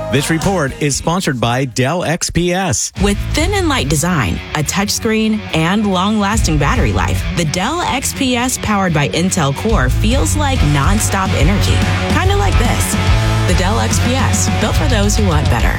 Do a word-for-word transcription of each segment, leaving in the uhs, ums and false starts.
This report is sponsored by Dell X P S. With thin and light design, a touchscreen, and long-lasting battery life, the Dell X P S powered by Intel Core feels like non-stop energy. Kind of like this. The Dell X P S, built for those who want better.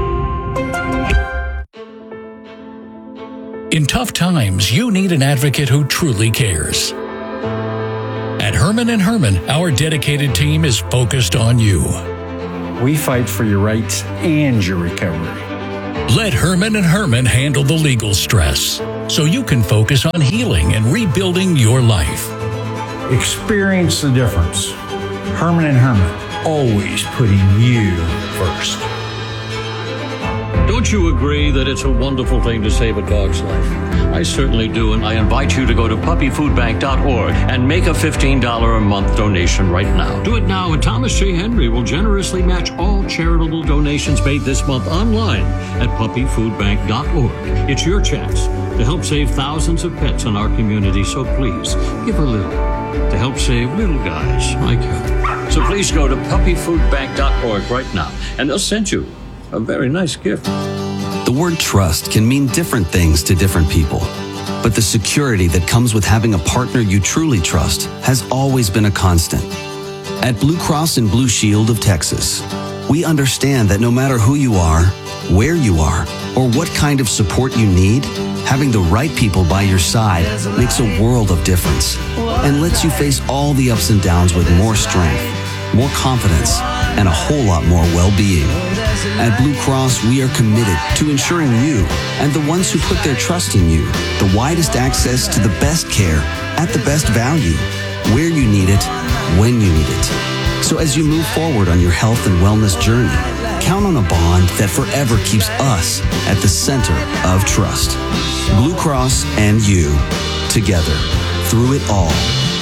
In tough times, you need an advocate who truly cares. At Herman and Herman, our dedicated team is focused on you. We fight for your rights and your recovery. Let Herman and Herman handle the legal stress so you can focus on healing and rebuilding your life. Experience the difference. Herman and Herman, always putting you first. Don't you agree that it's a wonderful thing to save a dog's life? I certainly do, and I invite you to go to puppy food bank dot org and make a fifteen dollars a month donation right now. Do it now, and Thomas J. Henry will generously match all charitable donations made this month online at puppy food bank dot org. It's your chance to help save thousands of pets in our community, so please, give a little to help save little guys like you. So please go to puppy food bank dot org right now, and they'll send you a very nice gift. The word trust can mean different things to different people, but the security that comes with having a partner you truly trust has always been a constant. At Blue Cross and Blue Shield of Texas, we understand that no matter who you are, where you are, or what kind of support you need, having the right people by your side makes a world of difference and lets you face all the ups and downs with more strength, more confidence, and a whole lot more well-being. At Blue Cross, we are committed to ensuring you and the ones who put their trust in you the widest access to the best care at the best value, where you need it, when you need it. So as you move forward on your health and wellness journey, count on a bond that forever keeps us at the center of trust. Blue Cross and you, together, through it all.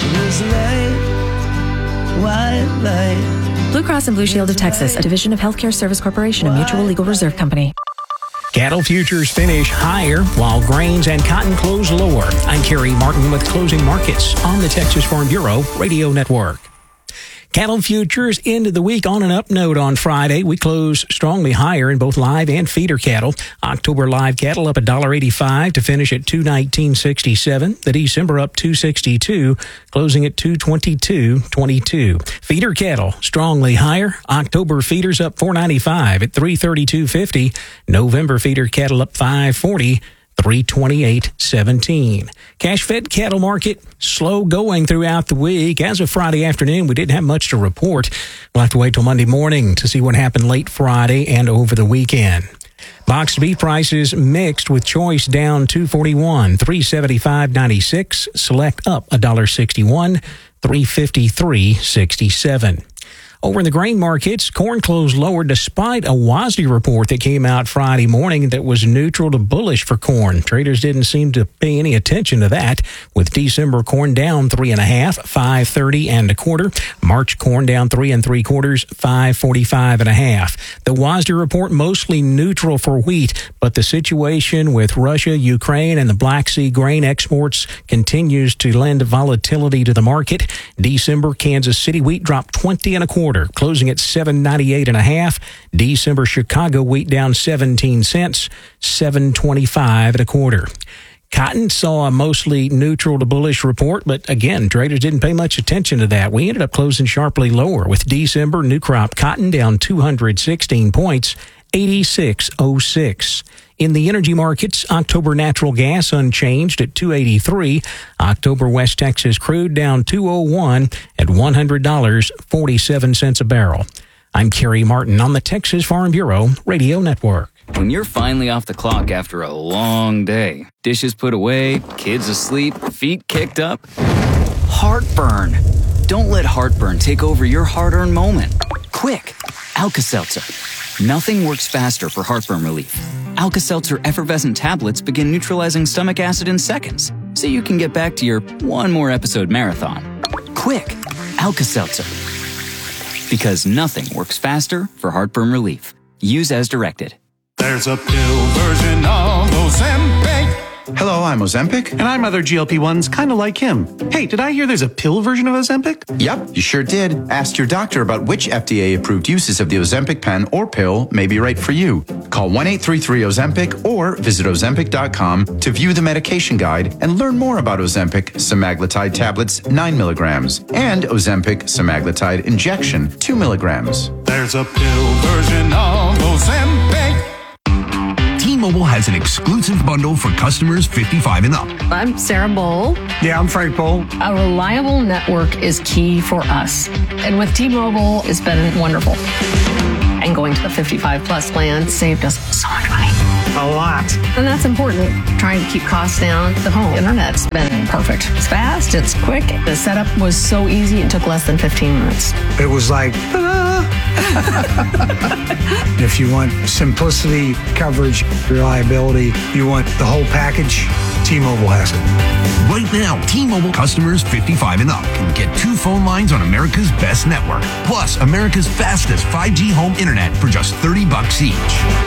White light. Blue Cross and Blue Shield of Texas, a division of Healthcare Service Corporation, a mutual legal reserve company. Cattle futures finish higher while grains and cotton close lower. I'm Kerry Martin with Closing Markets on the Texas Farm Bureau Radio Network. Cattle futures ended the week on an up note on Friday. We closed strongly higher in both live and feeder cattle. October live cattle up one dollar eighty-five to finish at two nineteen sixty-seven. The December up two sixty-two, closing at two twenty-two twenty-two. Feeder cattle strongly higher. October feeders up four ninety-five at three thirty-two fifty. November feeder cattle up five forty. three twenty-eight seventeen. Cash-fed cattle market slow going throughout the week. As of Friday afternoon, we didn't have much to report. We'll have to wait till Monday morning to see what happened late Friday and over the weekend. Boxed beef prices mixed with choice down two forty-one, three seventy-five ninety-six. Select up one dollar sixty-one, three fifty-three sixty-seven. Over in the grain markets, corn closed lower despite a W A S D report that came out Friday morning that was neutral to bullish for corn. Traders didn't seem to pay any attention to that, with December corn down three and a half, five thirty and a quarter. March corn down three and three quarters, five forty-five and a half. The W A S D report mostly neutral for wheat, but the situation with Russia, Ukraine, and the Black Sea grain exports continues to lend volatility to the market. December Kansas City wheat dropped twenty and a quarter, closing at seven ninety-eight and a half. December Chicago wheat down seventeen cents, seven twenty-five and a quarter. Cotton saw a mostly neutral to bullish report, but again, traders didn't pay much attention to that. We ended up closing sharply lower, with December new crop cotton down two hundred sixteen points, eighty-six oh six. In the energy markets, October natural gas unchanged at two eighty-three. October West Texas crude down two oh one at one hundred dollars and forty-seven cents a barrel. I'm Kerry Martin on the Texas Farm Bureau Radio Network. When you're finally off the clock after a long day, dishes put away, kids asleep, feet kicked up, heartburn. Don't let heartburn take over your hard-earned moment. Quick, Alka-Seltzer. Nothing works faster for heartburn relief. Alka-Seltzer effervescent tablets begin neutralizing stomach acid in seconds, so you can get back to your one more episode marathon. Quick, Alka-Seltzer. Because nothing works faster for heartburn relief. Use as directed. There's a pill version of Ozempic Hello, I'm Ozempic. And I'm other G L P ones kind of like him. Hey, did I hear there's a pill version of Ozempic? Yep, you sure did. Ask your doctor about which F D A-approved uses of the Ozempic pen or pill may be right for you. Call one eight three three Ozempic or visit Ozempic dot com to view the medication guide and learn more about Ozempic semaglutide tablets nine milligrams and Ozempic semaglutide injection two milligrams. There's a pill version of Ozempic. T-Mobile has an exclusive bundle for customers fifty-five and up. I'm Sarah Bowl. Yeah, I'm Frank Bowl. A reliable network is key for us. And with T-Mobile, it's been wonderful. And going to the fifty-five plus plan saved us so much money. A lot. And that's important. Trying to keep costs down. The home internet's been perfect. It's fast, it's quick. The setup was so easy, it took less than fifteen minutes. It was like, ta-da! If you want simplicity, coverage, reliability, you want the whole package, T-Mobile has it. Right now, T-Mobile customers fifty-five and up can get two phone lines on America's best network, plus America's fastest five G home internet for just thirty bucks each.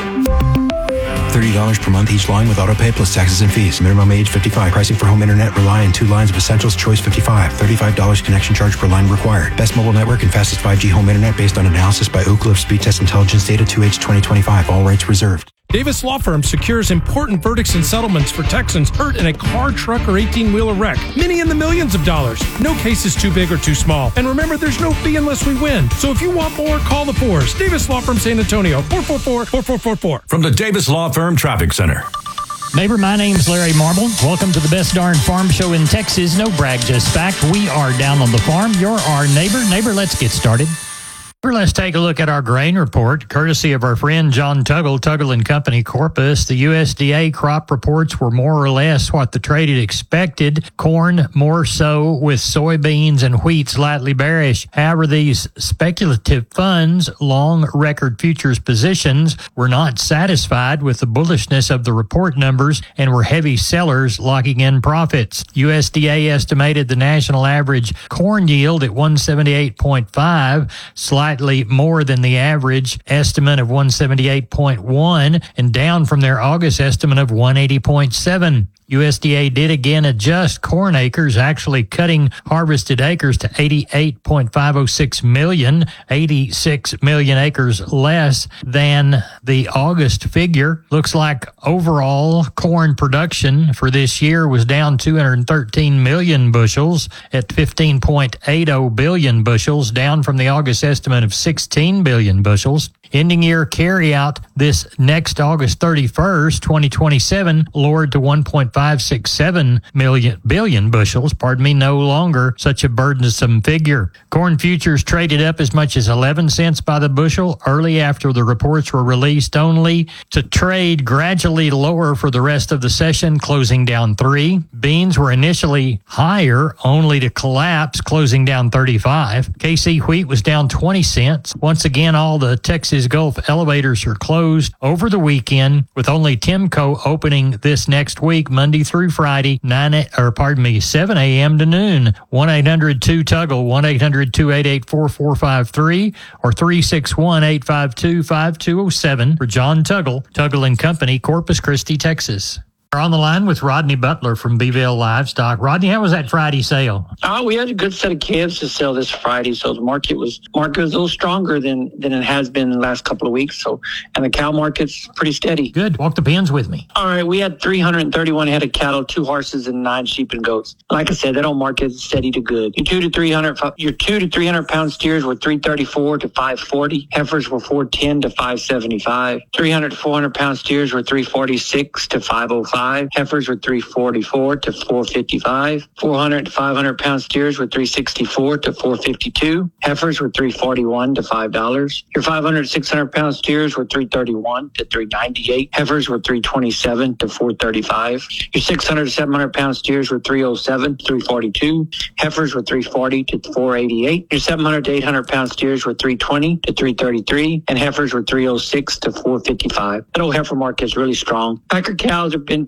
thirty dollars per month each line with autopay plus taxes and fees. Minimum age fifty-five. Pricing for home internet rely on two lines of Essentials Choice fifty-five. thirty-five dollars connection charge per line required. Best mobile network and fastest five G home internet based on analysis by Oak Cliff Speed Test Intelligence Data two H twenty twenty-five. All rights reserved. Davis Law Firm secures important verdicts and settlements for Texans hurt in a car, truck, or eighteen-wheeler wreck. Many in the millions of dollars. No case is too big or too small. And remember, there's no fee unless we win. So if you want more, call the fours. Davis Law Firm San Antonio, four four four, four four four four. From the Davis Law Firm Traffic Center. Neighbor, my name's Larry Marble. Welcome to the best darn farm show in Texas. No brag, just fact. We are down on the farm. You're our neighbor. Neighbor, let's get started. Let's take a look at our grain report, courtesy of our friend John Tuggle, Tuggle and Company, Corpus. The U S D A crop reports were more or less what the trade had expected. Corn more so, with soybeans and wheat slightly bearish. However, these speculative funds, long record futures positions, were not satisfied with the bullishness of the report numbers and were heavy sellers locking in profits. U S D A estimated the national average corn yield at one seventy-eight point five, slightly more than the average estimate of one seventy-eight point one and down from their August estimate of one eighty point seven. U S D A did again adjust corn acres, actually cutting harvested acres to eighty-eight point five oh six million, eighty-six million acres less than the August figure. Looks like overall corn production for this year was down two hundred thirteen million bushels at fifteen point eight oh billion bushels, down from the August estimate of sixteen billion bushels. Ending year carryout this next August thirty-first, twenty twenty-seven, lowered to one point five six seven million billion bushels, pardon me, no longer such a burdensome figure. Corn futures traded up as much as eleven cents by the bushel early after the reports were released, only to trade gradually lower for the rest of the session, closing down three. Beans were initially higher, only to collapse, closing down thirty-five. K C wheat was down twenty cents. Once again, all the Texas Gulf elevators are closed over the weekend, with only Timco opening this next week, Monday through Friday, nine or pardon me, seven a.m. to noon. one eight hundred two Tuggle, one eight hundred two eight eight four four five three, or three six one eight five two five two oh seven for John Tuggle, Tuggle and Company, Corpus Christi, Texas. We're on the line with Rodney Butler from Beeville Livestock. Rodney, how was that Friday sale? Oh, we had a good set of calves to sell this Friday, so the market was market was a little stronger than than it has been in the last couple of weeks. So, and the cow market's pretty steady. Good. Walk the pens with me. All right, we had three hundred thirty-one head of cattle, two horses, and nine sheep and goats. Like I said, that old market is steady to good. Your two to three hundred, your two to three hundred pound steers were three thirty-four to five forty. Heifers were four ten to five seventy-five. three hundred to four hundred pound steers were three forty-six to five oh five. Heifers were three forty-four to four fifty-five. four hundred to five hundred pound steers were three sixty-four to four fifty-two. Heifers were three forty-one to five dollars. Your five hundred to six hundred pound steers were three thirty-one to three ninety-eight. Heifers were three twenty-seven to four thirty-five. Your six hundred to seven hundred pound steers were three oh seven to three forty-two. Heifers were three forty to four eighty-eight. Your seven hundred to eight hundred pound steers were three twenty to three thirty-three. And heifers were three oh six to four fifty-five. That old heifer market is really strong. Packer cows have been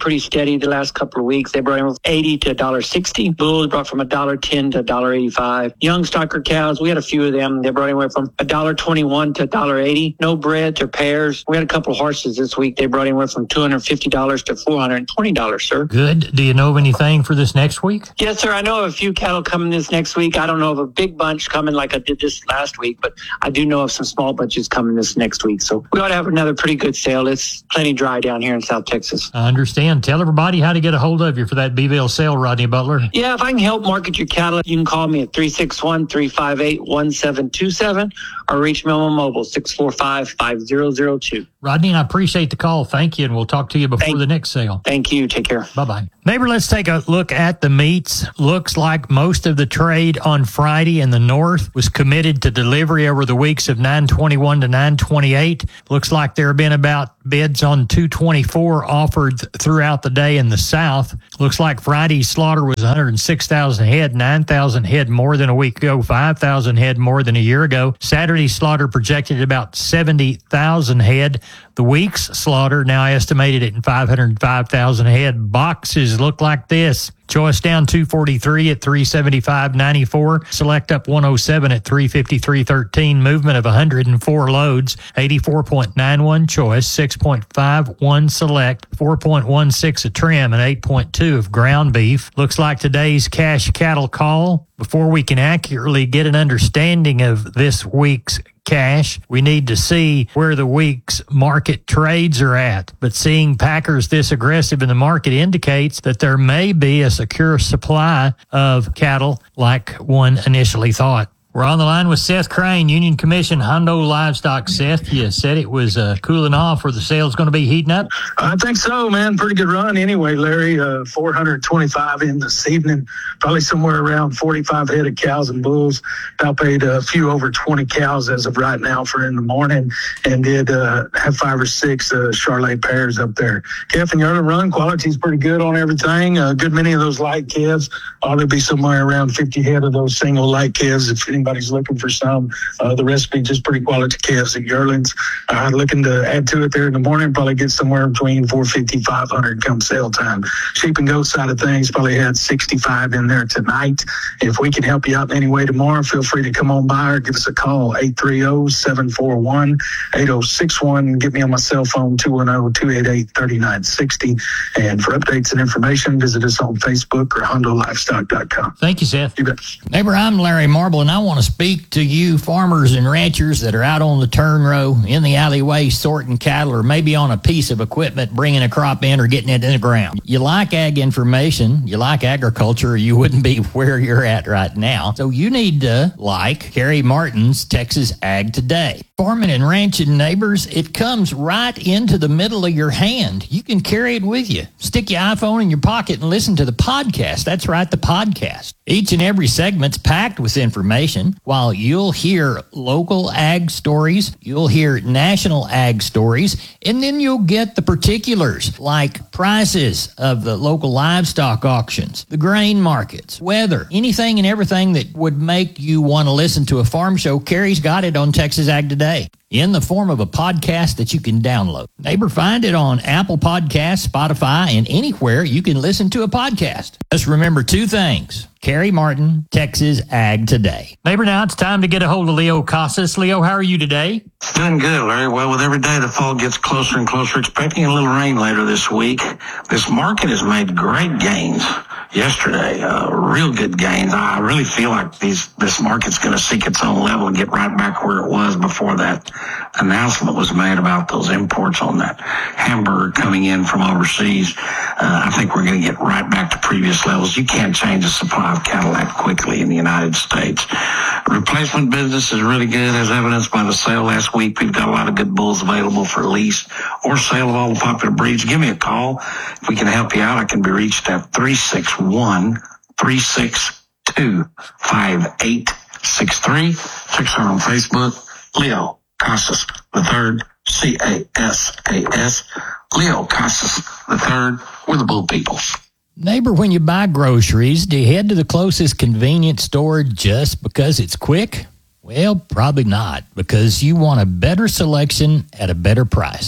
pretty steady the last couple of weeks. They brought in from eighty to one dollar sixty. Bulls brought from one dollar ten to one dollar eighty-five. Young stocker cows, we had a few of them. They brought anywhere from one dollar twenty-one to one dollar eighty. No breads or pairs. We had a couple of horses this week. They brought anywhere from two hundred fifty dollars to four hundred twenty dollars, sir. Good. Do you know of anything for this next week? Yes, sir. I know of a few cattle coming this next week. I don't know of a big bunch coming like I did this last week, but I do know of some small bunches coming this next week. So we ought to have another pretty good sale. It's plenty dry down here in South Texas. I understand. Tell everybody how to get a hold of you for that Beeville sale, Rodney Butler. Yeah, if I can help market your cattle, you can call me at three six one, three five eight, one seven two seven or reach me on my mobile, six four five, five zero zero two. Rodney, I appreciate the call. Thank you, and we'll talk to you before Thank, the next sale. Thank you. Take care. Bye-bye. Neighbor, let's take a look at the meats. Looks like most of the trade on Friday in the north was committed to delivery over the weeks of nine twenty-one to nine twenty-eight. Looks like there have been about bids on two twenty-four offered throughout the day in the south. Looks like Friday's slaughter was one hundred six thousand head, nine thousand head more than a week ago, five thousand head more than a year ago. Saturday's slaughter projected about seventy thousand head. The week's slaughter now estimated at five hundred five thousand head. Boxes look like this. Choice down two forty-three at three seventy-five ninety-four. Select up one oh seven at three fifty-three thirteen. Movement of one hundred four loads. eighty-four point nine one choice, six point five one select, four point one six a trim, and eight point two of ground beef. Looks like today's cash cattle call. Before we can accurately get an understanding of this week's cash, we need to see where the week's market trades are at. But seeing Packers this aggressive in the market indicates that there may be a secure supply of cattle like one initially thought. We're on the line with Seth Crane, Union Commission Hondo Livestock. Seth, you said it was uh, cooling off, or the sale's going to be heating up? I think so, man. Pretty good run anyway, Larry. Uh, four hundred twenty-five in this evening, probably somewhere around forty-five head of cows and bulls. About paid a few over twenty cows as of right now for in the morning, and did uh, have five or six uh, Charolais pairs up there. Calf and yearling run quality's pretty good on everything. A uh, good many of those light calves. Ought to be somewhere around fifty head of those single light calves if anybody's looking for some. Uh, the rest be just pretty quality calves and yearlings. Uh, looking to add to it there in the morning, probably get somewhere between four fifty, five hundred come sale time. Sheep and goat side of things, probably had sixty-five in there tonight. If we can help you out in any way tomorrow, feel free to come on by or give us a call, eight three zero, seven four one, eight zero six one. Get me on my cell phone, two one zero, two eight eight, three nine six zero. And for updates and information, visit us on Facebook or hondo livestock dot com. Thank you, Seth. You bet. Neighbor, I'm Larry Marble, and I want to speak to you farmers and ranchers that are out on the turn row, in the alleyway, sorting cattle, or maybe on a piece of equipment, bringing a crop in or getting it in the ground. You like ag information, you like agriculture, or you wouldn't be where you're at right now. So you need to like Kerry Martin's Texas Ag Today. Farming and ranching neighbors, it comes right into the middle of your hand. You can carry it with you. Stick your iPhone in your pocket and listen to the podcast. That's right, the podcast. Each and every segment's packed with information. While you'll hear local ag stories, you'll hear national ag stories, and then you'll get the particulars like prices of the local livestock auctions, the grain markets, weather, anything and everything that would make you want to listen to a farm show. Kerry's got it on Texas Ag Today in the form of a podcast that you can download. Neighbor, find it on Apple Podcasts, Spotify, and anywhere you can listen to a podcast. Just remember two things. Kerry Martin, Texas Ag Today. Neighbor, now it's time to get a hold of Leo Casas. Leo, how are you today? Doing good, Larry. Well, with every day the fall gets closer and closer, expecting a little rain later this week. This market has made great gains yesterday, uh, real good gains. I really feel like these this market's going to seek its own level and get right back where it was before that announcement was made about those imports on that hamburger coming in from overseas. Uh, I think we're going to get right back to previous levels. You can't change the supply of cattle that quickly in the United States. Replacement business is really good, as evidenced by the sale last week. We've got a lot of good bulls available for lease or sale of all the popular breeds. Give me a call. If we can help you out, I can be reached at three six one, three six two, five eight six three. Check us out on Facebook, Leo Casas the third, C A S A S. Leo Casas the third. We're the bull people. Neighbor, when you buy groceries, do you head to the closest convenience store just because it's quick? Well, probably not, because you want a better selection at a better price.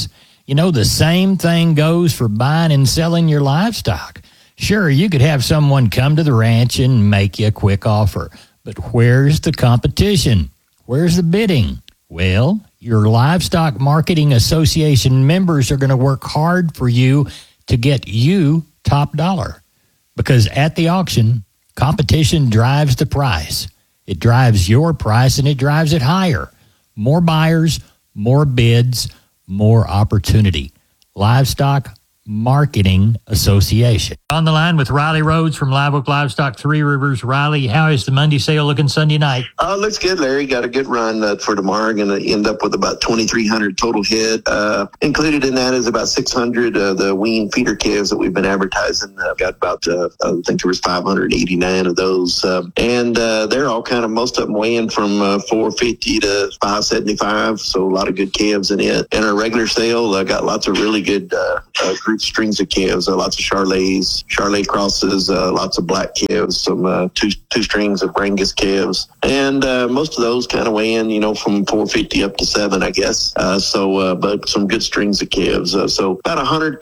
You know, the same thing goes for buying and selling your livestock. Sure, you could have someone come to the ranch and make you a quick offer, but where's the competition? Where's the bidding? Well, your Livestock Marketing Association members are going to work hard for you to get you top dollar, because at the auction, competition drives the price. It drives your price, and it drives it higher. More buyers, more bids, more opportunity. Livestock Marketing Association. On the line with Riley Rhodes from Live Oak Livestock, Three Rivers. Riley, how is the Monday sale looking Sunday night? Uh, looks good, Larry. Got a good run uh, for tomorrow. Going to end up with about twenty-three hundred total head. Uh, included in that is about six hundred of uh, the wean feeder calves that we've been advertising. Uh, got about, uh, I think there was five hundred eighty-nine of those. Uh, and uh, they're all kind of, most of them weighing from uh, four fifty to five seventy-five. So a lot of good calves in it. And our regular sale, uh, got lots of really good uh, uh, group strings of calves, uh, lots of Charolais, Charolais crosses, uh, lots of black calves, some uh, two two strings of Brangus calves, and uh, most of those kind of weigh in, you know, from four fifty up to seven, I guess. Uh, so, uh, but some good strings of calves. Uh, so about a hundred,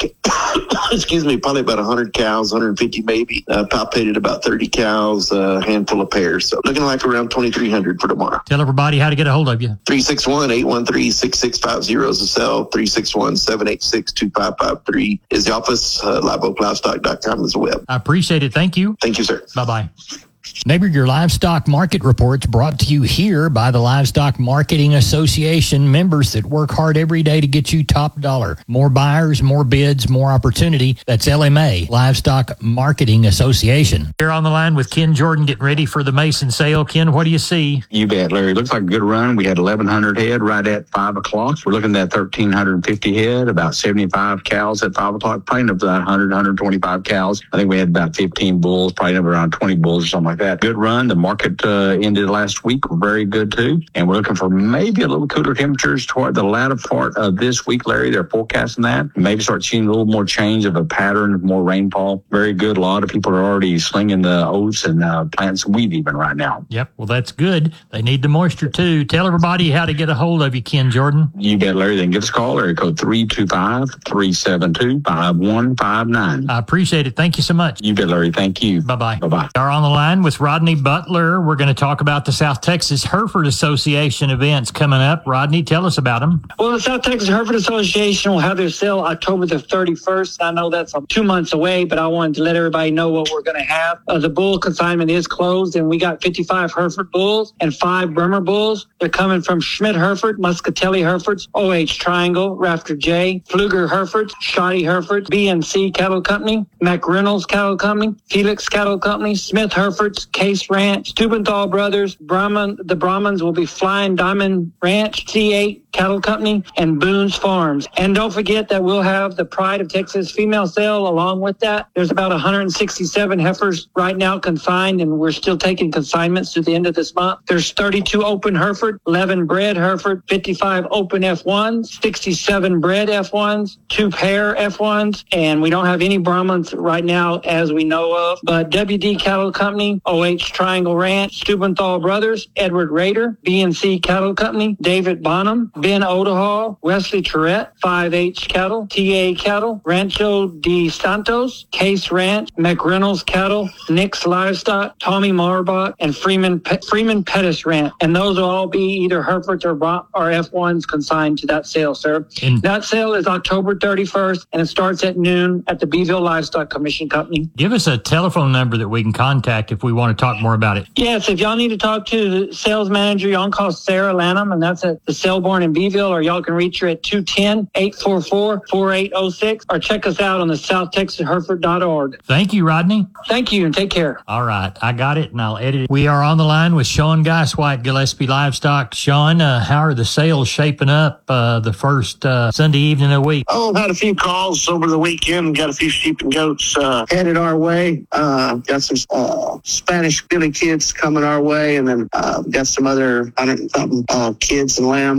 excuse me, probably about a hundred cows, one hundred fifty maybe. Uh, palpated about thirty cows, a uh, handful of pairs. So looking like around twenty-three hundred for tomorrow. Tell everybody how to get a hold of you. three six one, eight one three, six six five zero is the cell. three six one, seven eight six, two five five three is the office. Uh, live oak livestock dot com is the web. I appreciate it. Thank you. Thank you, sir. Bye-bye. Neighbor, your livestock market reports brought to you here by the Livestock Marketing Association members that work hard every day to get you top dollar. More buyers, more bids, more opportunity. That's L M A, Livestock Marketing Association. Here on the line with Ken Jordan, getting ready for the Mason sale. Ken, what do you see? You bet, Larry. Looks like a good run. We had eleven hundred head right at five o'clock. We're looking at one thousand three hundred fifty head, about seventy-five cows at five o'clock, probably up to about one hundred, one hundred twenty-five cows. I think we had about fifteen bulls, probably up around twenty bulls or something like that. Good run. The market uh, ended last week very good too, and we're looking for maybe a little cooler temperatures toward the latter part of this week, Larry. They're forecasting that. Maybe start seeing a little more change of a pattern of more rainfall. Very good. A lot of people are already slinging the oats and uh, planting some wheat even right now. Yep. Well, that's good. They need the moisture too. Tell everybody how to get a hold of you, Ken Jordan. You bet, Larry. They can give us a call. Area code three two five, three seven two, five one five nine. I appreciate it. Thank you so much. You bet, Larry. Thank you. Bye-bye. Bye-bye. We're on the line with Rodney Butler. We're going to talk about the South Texas Hereford Association events coming up. Rodney, tell us about them. Well, the South Texas Hereford Association will have their sale October the thirty-first. I know that's two months away, but I wanted to let everybody know what we're going to have. Uh, the bull consignment is closed, and we got fifty-five Hereford bulls and five Bremer bulls. They're coming from Schmidt Hereford, Muscatelli Herefords, O H Triangle, Rafter J, Pfluger Herefords, Shoddy Herefords, B and C Cattle Company, McReynolds Cattle Company, Felix Cattle Company, Smith Herefords, Case Ranch, Stubenthal Brothers, Brahman, the Brahmins will be Flying Diamond Ranch, C eight Cattle Company, and Boone's Farms. And don't forget that we'll have the Pride of Texas female sale along with that. There's about one hundred sixty-seven heifers right now consigned, and we're still taking consignments to the end of this month. There's thirty-two open Hereford, eleven bred Hereford, fifty-five open F ones, sixty-seven bred F ones, two pair F ones, and we don't have any Brahmins right now as we know of. But W D Cattle Company, O H Triangle Ranch, Stubenthal Brothers, Edward Rader, B and C Cattle Company, David Bonham, Ben Odehall, Wesley Tourette, five H Cattle, T A Cattle, Rancho de Santos, Case Ranch, McReynolds Cattle, Nick's Livestock, Tommy Marbach, and Freeman Pe- Freeman Pettis Ranch. And those will all be either Herefords or, Bra- or F ones consigned to that sale, sir. And that sale is October thirty-first, and it starts at noon at the Beeville Livestock Commission Company. Give us a telephone number that we can contact if we want to talk more about it. Yes, if y'all need to talk to the sales manager, y'all can call Sarah Lanham, and that's at the Selborne in Beeville, or y'all can reach her at two one zero, eight four four, four eight zero six, or check us out on the south texas hereford dot org. Thank you, Rodney. Thank you, and take care. All right, I got it, and I'll edit it. We are on the line with Sean Geiswhite, Gillespie Livestock. Sean, uh, how are the sales shaping up uh, the first uh, Sunday evening of the week? Oh, had a few calls over the weekend. Got a few sheep and goats uh, headed our way. Uh, got some uh, Spanish Billy kids coming our way, and then uh, got some other hundred and something uh, kids and lambs that are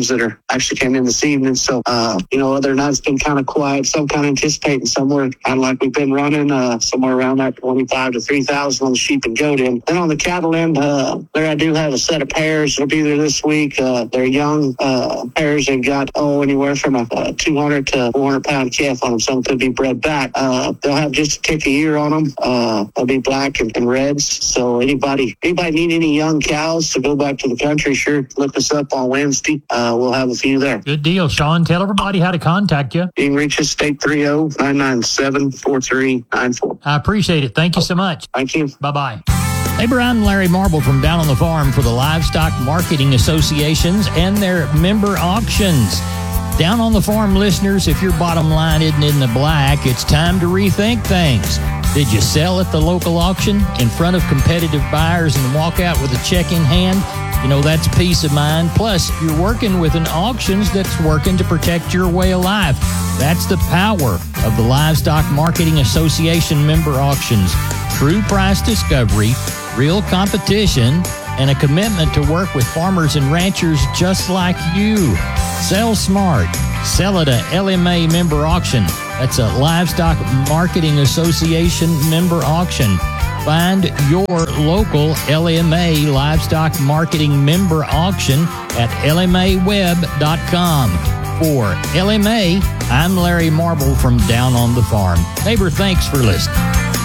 actually came in this evening. So, uh, you know, other than that, it's been kind of quiet. So I'm kind of anticipating somewhere kind of like we've been running, uh, somewhere around that twenty-five to three thousand on the sheep and goat end. Then on the cattle end, uh, there I do have a set of pairs that'll be there this week. Uh, they're young uh, pairs. They've got, oh, anywhere from a, a two hundred to four hundred pound calf on them. Some could be bred back. Uh, they'll have just a tick a year on them. Uh, they'll be black and, and reds. So anybody, anybody need any young cows to go back to the country, sure, look us up on Wednesday. Uh, we'll have a few there. Good deal, Sean. Tell everybody how to contact you. You can reach us state three oh, nine nine seven, four three nine four. I appreciate it. Thank you so much. Thank you. Bye-bye. Neighbor, I'm Larry Marble from Down on the Farm for the Livestock Marketing Associations and their member auctions. Down on the Farm listeners, if your bottom line isn't in the black, it's time to rethink things. Did you sell at the local auction in front of competitive buyers and walk out with a check in hand? You know, that's peace of mind. Plus, you're working with an auctions that's working to protect your way of life. That's the power of the Livestock Marketing Association member auctions. True price discovery, real competition, and a commitment to work with farmers and ranchers just like you. Sell smart. Sell at a L M A member auction. That's a Livestock Marketing Association member auction. Find your local L M A Livestock Marketing member auction at L M A web dot com. For L M A, I'm Larry Marble from Down on the Farm. Neighbor, thanks for listening.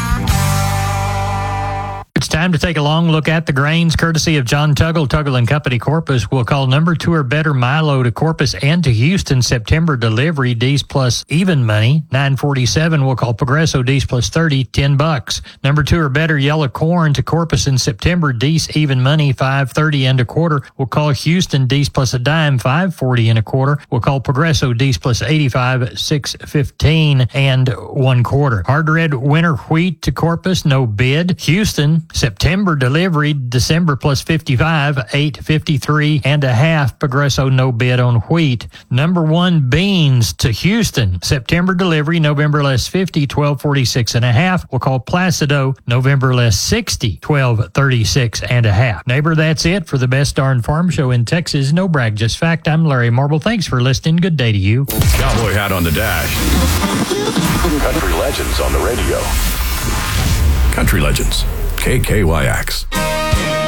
It's time to take a long look at the grains, courtesy of John Tuggle, Tuggle and Company, Corpus. We'll call number two or better Milo to Corpus and to Houston. September delivery, D's plus even money, nine forty-seven. We'll call Progresso, D's plus thirty, ten bucks. Number two or better yellow corn to Corpus in September, D's even money, five thirty and a quarter. We'll call Houston, D's plus a dime, five forty and a quarter. We'll call Progresso, D's plus eighty-five, six fifteen and one quarter. Hard red winter wheat to Corpus, no bid. Houston, September delivery, December plus fifty-five, eight fifty-three and a half. Progresso, no bid on wheat. Number one beans to Houston, September delivery, November less fifty, twelve forty-six and a half. We'll call Placido, November less sixty, twelve thirty-six and a half. Neighbor, that's it for the best darn farm show in Texas. No brag, just fact. I'm Larry Marble. Thanks for listening. Good day to you. Cowboy hat on the dash. Country legends on the radio. Country legends. K K Y X.